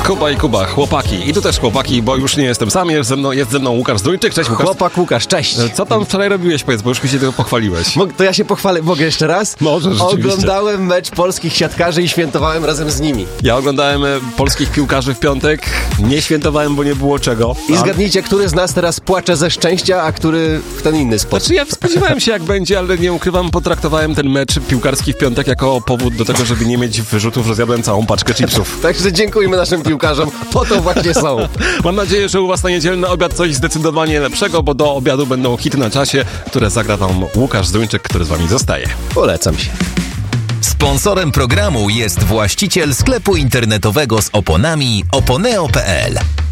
Kuba i Kuba, chłopaki. I tu też chłopaki, bo już nie jestem sam, jest ze mną Łukasz Zdrójczyk. Cześć Łukasz. Chłopak Łukasz, cześć. Co tam wczoraj robiłeś, powiedz, bo już mi się tego pochwaliłeś. To ja się pochwalę, mogę jeszcze raz? Może, rzeczywiście. Oglądałem mecz polskich siatkarzy i świętowałem razem z nimi. Ja oglądałem polskich piłkarzy w piątek, nie świętowałem, bo nie było czego. I zgadnijcie, który z nas teraz płacze ze szczęścia, a który w ten inny sposób. Znaczy ja spodziewałem się jak będzie, ale nie ukrywam, potraktowałem ten mecz piłkarski w piątek jako powód do tego, żeby nie mieć wyrzutów, że zjadłem całą paczkę chipsów. Także dziękujemy naszym piłkarzom, po to właśnie są. Mam nadzieję, że u was na niedzielny obiad coś zdecydowanie lepszego, bo do obiadu będą hity na czasie, które zagra wam Łukasz Zdrójczyk, który z wami zostaje. Polecam się. Sponsorem programu jest właściciel sklepu internetowego z oponami oponeo.pl.